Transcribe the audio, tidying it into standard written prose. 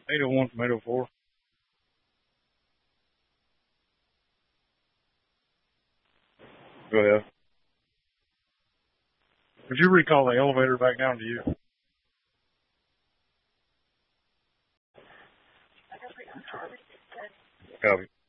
801 from 804. Go ahead. Would you recall the elevator back down to you? Copy.